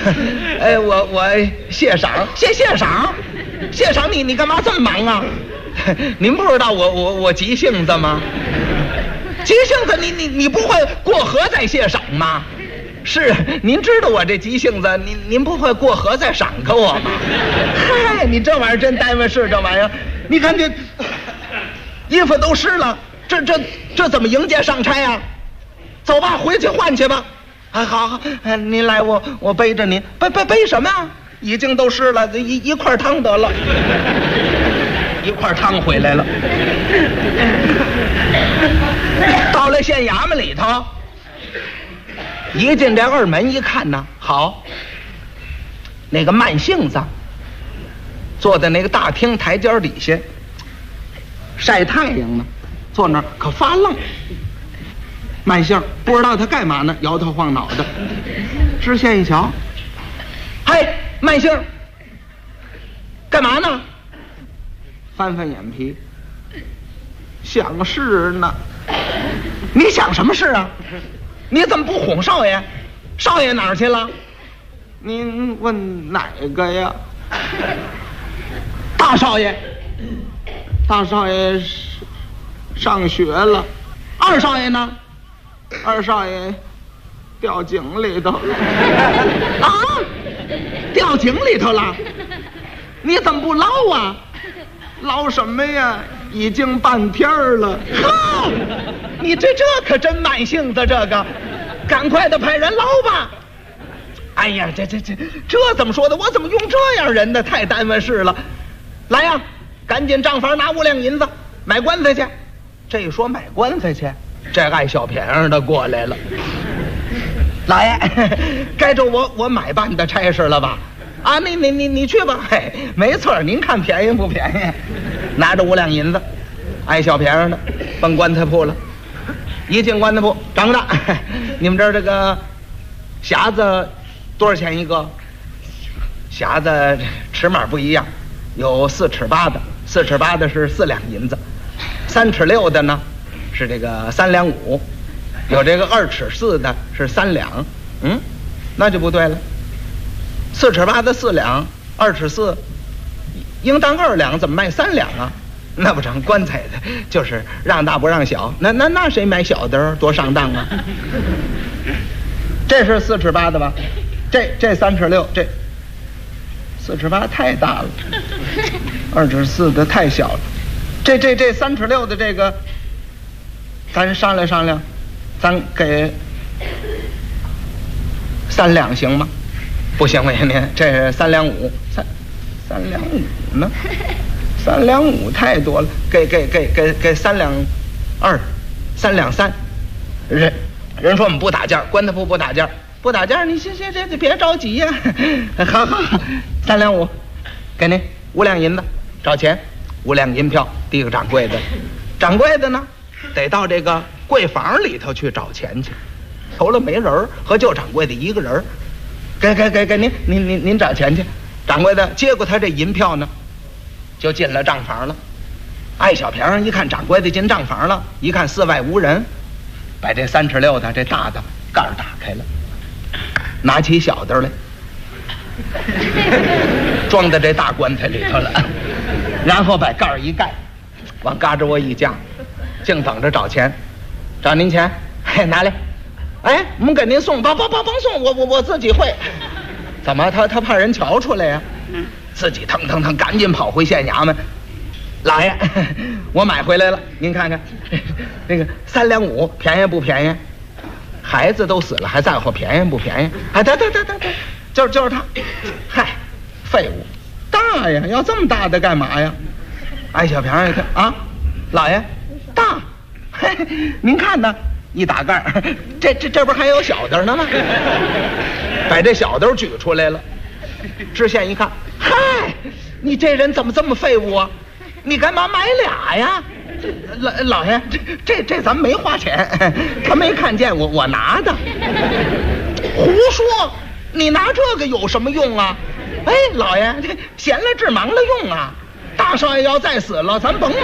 哎，我谢赏，谢赏，谢赏你干嘛这么忙啊？您不知道我急性子吗？急性子你不会过河再谢赏吗？是，您知道我这急性子，您不会过河再赏给我吗？嗨，你这玩意儿真单位是这玩意儿，你看这衣服都湿了，这怎么迎接上差啊？走吧，回去换去吧。啊，好，您来，我背着您，背什么呀？已经都湿了，一块汤得了，一块汤回来了。到了县衙门里头，一进这二门一看呢，好，那个慢性子坐在那个大厅台阶底下晒太阳呢，坐那儿可发愣。慢性不知道他干嘛呢，摇头晃脑的。知县一瞧，嘿，慢性干嘛呢？翻翻眼皮，想事呢。你想什么事啊？你怎么不哄少爷？少爷哪儿去了？您问哪个呀？大少爷。大少爷上学了。二少爷呢？二少爷掉井里头了。啊，掉井里头了？你怎么不捞啊？捞什么呀？已经半天了。哈，你这可真慢性子，这个赶快的派人捞吧。哎呀，这怎么说的？我怎么用这样人呢？太耽误事了。来呀，赶紧账房拿5两银子买棺材去。这一说买棺材去，这爱小便宜的过来了。老爷，该着我买办的差事了吧？啊，你去吧。嘿，没错，您看便宜不便宜？拿着5两银子，爱小便宜的奔棺材铺了。一进棺材铺，掌柜的，你们这儿这个匣子多少钱一个？匣子尺码不一样，有4尺8的，4尺8的是4两银子，3尺6的呢是这个3两5，有这个2尺4的是3两。那就不对了，4尺8的4两，2尺4应当2两，怎么卖3两啊？那不成，棺材的就是让大不让小，那谁买小的多上当啊？这是4尺8的吧？这3尺6，这4尺8太大了，2尺4的太小了。这3尺6的这个，咱商量商量，咱给3两行吗？不行，您这3两5，3两5呢？3两5太多了，给3两2，3两3。人说我们不打架，棺材铺不打架，不打架，你这别着急呀。好，3两5，给您5两银子，找钱，5两银票递给掌柜的。掌柜的呢，得到这个柜房里头去找钱去。投了没人，和就掌柜的一个人。给您找钱去。掌柜的接过他这银票呢，就进了账房了。爱小平一看掌柜的进账房了，一看四外无人，把这3尺6的这大的盖儿打开了，拿起小的来，装在这大棺材里头了，然后把盖儿一盖，往嘎吱窝一夹，净等着找钱。找您钱，嘿，拿来。哎，我们给您送，甭送，我自己会。怎么他怕人瞧出来呀？自己腾赶紧跑回县衙门。老爷，我买回来了，您看看，那个3两5便宜不便宜？孩子都死了还在乎便宜不便宜？哎，对，就是他。嗨，废物，大呀，要这么大的干嘛呀？哎，小平一看啊，老爷，大，嘿，您看呢？一打盖儿，这不还有小的呢吗？把这小的举出来了。知县一看，嗨，你这人怎么这么废物啊？你干嘛买俩呀？老爷，这咱们没花钱，他没看见我拿的。胡说，你拿这个有什么用啊？哎，老爷，这闲了治忙了用啊。大少爷要再死了，咱甭